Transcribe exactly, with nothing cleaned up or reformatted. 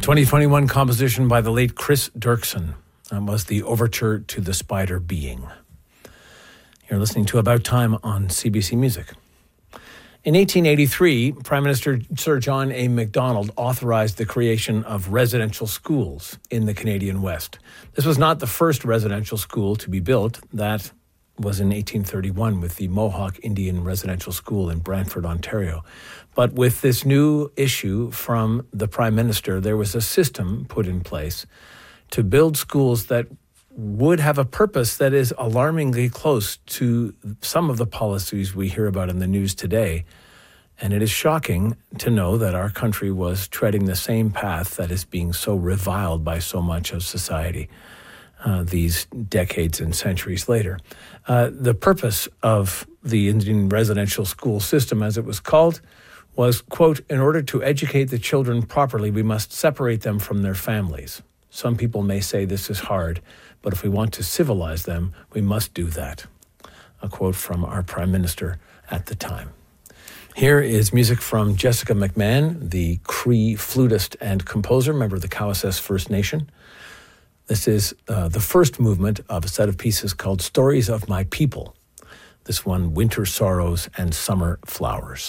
twenty twenty-one composition by the late Chris Dirksen um, was the Overture to the Spider Being. You're listening to About Time on C B C Music. In eighteen eighty-three, Prime Minister Sir John A. Macdonald authorized the creation of residential schools in the Canadian West. This was not the first residential school to be built. That was in eighteen thirty-one with the Mohawk Indian Residential School in Brantford, Ontario. But with this new issue from the Prime Minister, there was a system put in place to build schools that would have a purpose that is alarmingly close to some of the policies we hear about in the news today. And it is shocking to know that our country was treading the same path that is being so reviled by so much of society uh, these decades and centuries later. Uh, the purpose of the Indian residential school system, as it was called, was, quote, in order to educate the children properly, we must separate them from their families. Some people may say this is hard, but if we want to civilize them, we must do that. A quote from our Prime Minister at the time. Here is music from Jessica McMahon, the Cree flutist and composer, member of the Cowessess First Nation. This is uh, the first movement of a set of pieces called Stories of My People. This one, Winter Sorrows and Summer Flowers.